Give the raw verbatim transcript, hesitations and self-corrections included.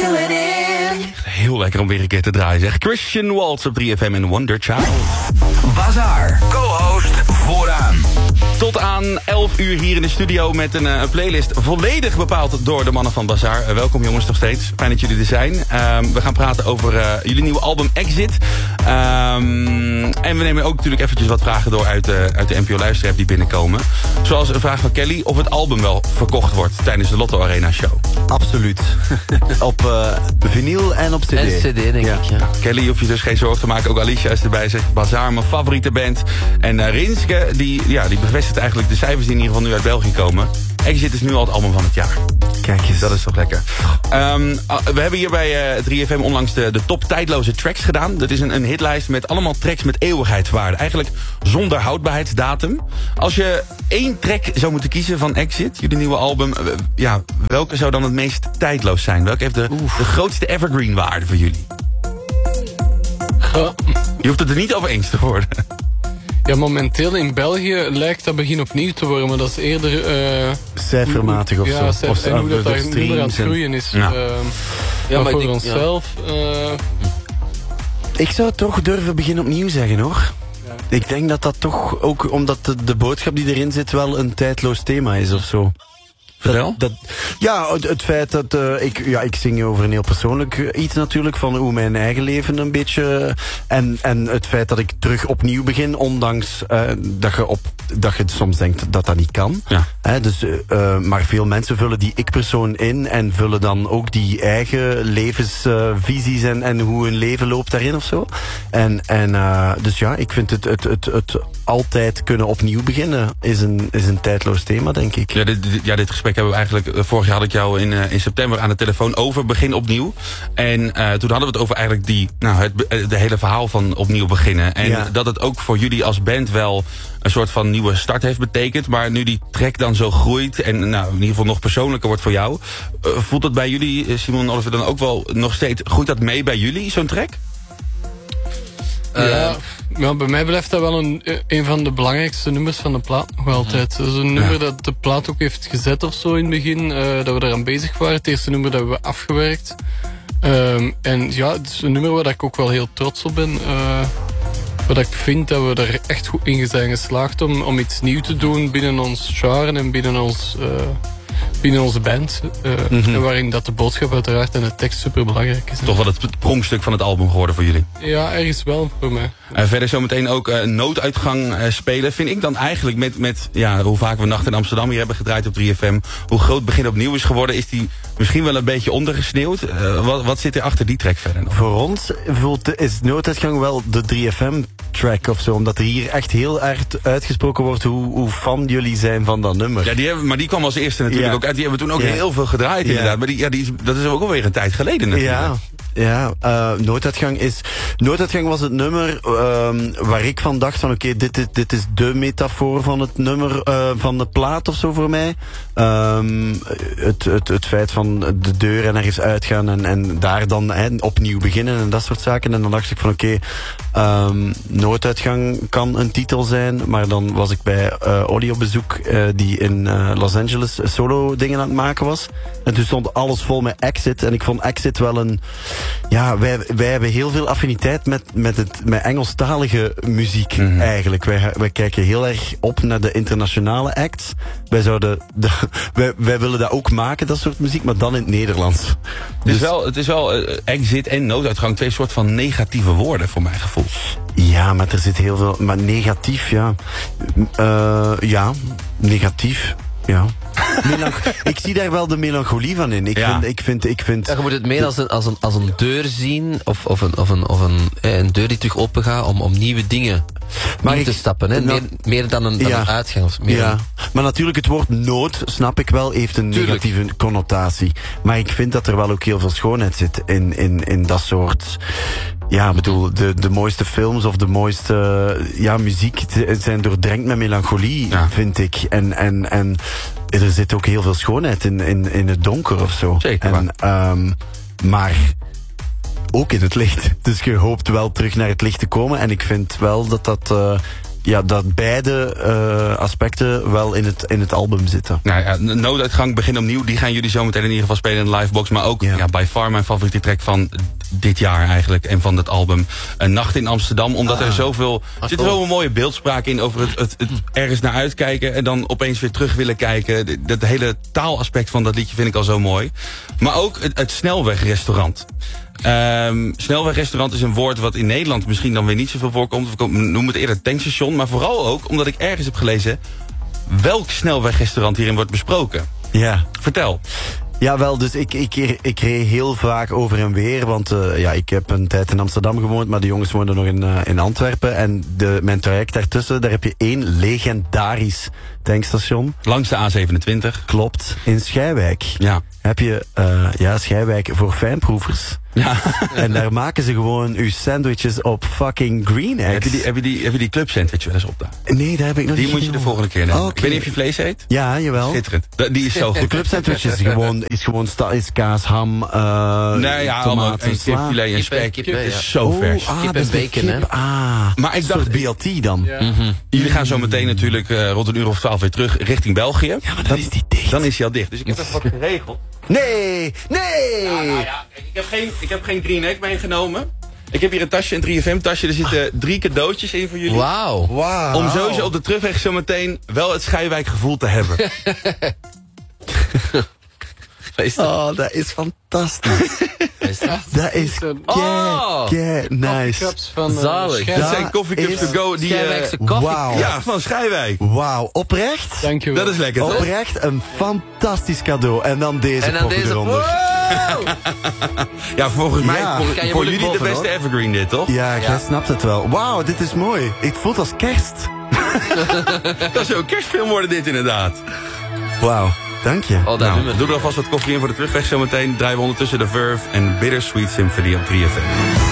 Heel lekker om weer een keer te draaien, zeg. Christian Waltz op drie F M en Wonder Child. Bazaar, co-host vooraan. Tot aan elf uur hier in de studio met een, een playlist volledig bepaald door de mannen van Bazaar. Uh, welkom jongens nog steeds. Fijn dat jullie er zijn. Uh, we gaan praten over uh, jullie nieuwe album Exit. Um, en we nemen ook natuurlijk eventjes wat vragen door uit, uh, uit de N P O Luisterapp die binnenkomen. Zoals een vraag van Kelly of het album wel verkocht wordt tijdens de Lotto Arena show. Absoluut. op uh, vinyl en op cd. En cd denk ja. ik, ja. Kelly hoef je dus geen zorgen te maken. Ook Alicia is erbij, zegt Bazaar, mijn favoriete band. En uh, Rinske, die, ja, die bevestigt eigenlijk de cijfers die in ieder geval nu uit België komen. Exit is nu al het album van het jaar. Kijk eens. Dat is toch lekker. Um, we hebben hier bij uh, drie F M onlangs de, de top tijdloze tracks gedaan. Dat is een, een hitlijst met allemaal tracks met eeuwigheidswaarde. Eigenlijk zonder houdbaarheidsdatum. Als je één track zou moeten kiezen van Exit, jullie nieuwe album, uh, ja, welke zou dan het meest tijdloos zijn? Welke heeft de, de grootste evergreen waarde voor jullie? Uh, Je hoeft het er niet over eens te worden. ja, momenteel in België lijkt dat begin opnieuw te worden, maar dat is eerder... Uh, cijfermatig of ja, zo. cijfer, Of en hoe dat daar streams nu aan het en- groeien is. Ja. Uh, Ja, maar maar ik voor denk- onszelf... Uh, Ik zou toch durven beginnen opnieuw zeggen, hoor. Ja. Ik denk dat dat toch ook, omdat de, de boodschap die erin zit wel een tijdloos thema is of zo. Vertel? Dat, ja, het, het feit dat uh, ik, ja, ik zing over een heel persoonlijk iets natuurlijk, van hoe mijn eigen leven een beetje, en, en het feit dat ik terug opnieuw begin, ondanks uh, dat, je op, dat je soms denkt dat dat niet kan. Ja. Hè, dus, uh, maar veel mensen vullen die ik-persoon in en vullen dan ook die eigen levensvisies uh, en, en hoe hun leven loopt daarin of zo. En, en uh, dus ja, ik vind het, het, het, het altijd kunnen opnieuw beginnen is een, is een tijdloos thema, denk ik. Ja, dit, dit- ja, dit gesprek hebben we eigenlijk... uh, Vorig jaar had ik jou in, uh, in september aan de telefoon over begin opnieuw. En uh, toen hadden we het over eigenlijk die, nou, het, be- uh, de hele verhaal van opnieuw beginnen. En Ja. dat het ook voor jullie als band wel een soort van nieuwe start heeft betekend. Maar nu die track dan zo groeit en nou, in ieder geval nog persoonlijker wordt voor jou. Uh, voelt dat bij jullie, uh, Simon en Oliver, dan ook wel nog steeds... Groeit dat mee bij jullie, zo'n track? Uh, ja, ja, bij mij blijft dat wel een, een van de belangrijkste nummers van de plaat nog altijd. Dat is een nummer dat de plaat ook heeft gezet of zo in het begin. Uh, dat we eraan bezig waren. Het eerste nummer dat we hebben afgewerkt. Um, en ja, het is een nummer waar ik ook wel heel trots op ben. Uh, waar ik vind dat we er echt goed in zijn geslaagd om, om iets nieuws te doen binnen ons genre en binnen ons... Uh, binnen onze band. Uh, Mhm. en waarin dat de boodschap uiteraard en de tekst super belangrijk is. Toch wel het pronkstuk van het album geworden voor jullie. Ja, ergens wel voor mij. En verder zometeen ook uh, nooduitgang uh, spelen. Vind ik dan eigenlijk met, met ja, hoe vaak we Nacht in Amsterdam hier hebben gedraaid op drie F M. Hoe groot Begin Opnieuw is geworden. Is die misschien wel een beetje ondergesneeuwd. Uh, wat, wat zit er achter die track verder nog? Voor ons voelt, is nooduitgang wel de drie F M track of zo. Omdat er hier echt heel erg uitgesproken wordt hoe, hoe fan jullie zijn van dat nummer. Ja, die hebben, maar die kwam als eerste natuurlijk Ja. ook uit. Die hebben we toen ook Ja. heel veel gedraaid Ja. inderdaad. Maar die, ja, die is, dat is ook alweer een tijd geleden natuurlijk. Ja, ja uh, nooduitgang is... Nooduitgang was het nummer um, waar ik van dacht van oké, okay, dit, is, dit is de metafoor van het nummer, uh, van de plaat of zo voor mij. Um, het, het, het feit van de deur en ergens uitgaan en, en daar dan he, opnieuw beginnen en dat soort zaken. En dan dacht ik van oké, okay, um, nooduitgang kan een titel zijn, maar dan was ik bij uh, Olly op bezoek, uh, die in uh, Los Angeles solo dingen aan het maken was. En toen stond alles vol met Exit. En ik vond Exit wel een... Ja, wij, wij hebben heel veel affiniteit met, met, het, met Engelstalige muziek, Mhm. eigenlijk. Wij, wij kijken heel erg op naar de internationale acts. Wij zouden... De, wij, wij willen dat ook maken, dat soort muziek, maar dan in het Nederlands. Het is Dus- wel, het is wel uh, exit en nooduitgang. Twee soort van negatieve woorden voor mijn gevoel. Ja, maar er zit heel veel... Maar negatief, ja. Uh, ja, negatief, ja. Melanch- ik zie daar wel de melancholie van in. Ik Ja. vind... Ik vind, ik vind Ja, je moet het meer als een, als een, als een deur zien, of, of, een, of, een, of een, eh, een deur die terug open gaat om, om nieuwe dingen Maar in ik- te stappen. Hè? nou, meer, meer dan een, dan ja. een uitgang. Of meer Ja, een- maar natuurlijk het woord nood, snap ik wel, heeft een Tuurlijk. negatieve connotatie. Maar ik vind dat er wel ook heel veel schoonheid zit in, in, in dat soort... Ja, ik bedoel, de, de mooiste films of de mooiste ja, muziek het zijn doordrenkt met melancholie, Ja. vind ik. En, en, en er zit ook heel veel schoonheid in, in, in het donker of zo. Zeker En, um, maar ook in het licht. Dus je hoopt wel terug naar het licht te komen. En ik vind wel dat dat... Uh, ja, dat beide uh, aspecten wel in het, in het album zitten. Nou ja, Nooduitgang, Begin Opnieuw, die gaan jullie zo meteen in ieder geval spelen in de livebox. Maar ook ja. Ja, by far mijn favoriete track van dit jaar eigenlijk. En van het album Een Nacht in Amsterdam. Omdat ah. er zoveel... Er zit zoveel mooie beeldspraak in over het, het, het ergens naar uitkijken. En dan opeens weer terug willen kijken. Dat hele taalaspect van dat liedje vind ik al zo mooi. Maar ook het, het snelwegrestaurant. Um, snelwegrestaurant is een woord wat in Nederland misschien dan weer niet zoveel voorkomt. We noemen het eerder tankstation. Maar vooral ook omdat ik ergens heb gelezen welk snelwegrestaurant hierin wordt besproken. Ja. Vertel. Ja, wel, dus ik, ik, ik reed heel vaak over en weer, want uh, ja, ik heb een tijd in Amsterdam gewoond, maar de jongens woonden nog in, uh, in Antwerpen. En de, mijn traject daartussen, daar heb je één legendarisch tankstation. Langs de A zevenentwintig. Klopt, in Schijwijk. Ja. Heb je, uh, ja, Schijwijk voor fijnproevers. Ja. En daar maken ze gewoon uw sandwiches op fucking green eggs. Heb je die, heb je die, heb je die club sandwich wel eens op daar? Nee, daar heb ik nog die niet. Die moet je de volgende keer nemen. Oh, okay. Ik weet niet of je vlees eet. Ja, jawel. Schitterend. Die is zo goed. De club sandwich is gewoon, is gewoon sta, is kaas, ham, uh, nee, ja, tomaten, en kipfilet en spek. Kip, kip ja. is zo oh, vers. Ah, kip en bacon, hè? Ah, maar ik dacht, B L T dan. Ja. Mm-hmm. Jullie gaan zo meteen natuurlijk uh, rond een uur of twaalf weer terug richting België. Ja, maar dan dat, is die dicht. Dan is hij al dicht. Dus ik heb even wat geregeld. Nee, nee! Ja, nou ja, ik heb geen, ik heb geen green egg meegenomen. Ik heb hier een tasje, een drie F M tasje. Er zitten drie cadeautjes in voor jullie. Wauw. Wow. Om sowieso op de terugweg zo meteen wel het Schijwijk gevoel te hebben. Oh, dat is fantastisch. Dat is oh. kei nice. Van, uh, zalig. Dat zijn koffiecups to go. Die, Schijwijkse uh, koffie. Wow. Ja, van Schijwijk. Wauw, oprecht? Dankjewel. Dat is lekker, toch? Oprecht een fantastisch cadeau. En dan deze En dan poppen deze. eronder. Wow. Ja, volgens mij Ja. voor, Kan je voor moeilijk jullie de boven, beste hoor. evergreen dit, toch? Ja, jij snapt het wel. Wauw, dit is mooi. Het voelt als kerst. Dat zou een kerstfilm worden dit inderdaad. Wauw, dank je. Oh, dat Nou, nummer. doe er alvast wat koffie in voor de terugweg zometeen. Draaien we ondertussen de Verve en Bittersweet Symphony op drie F M.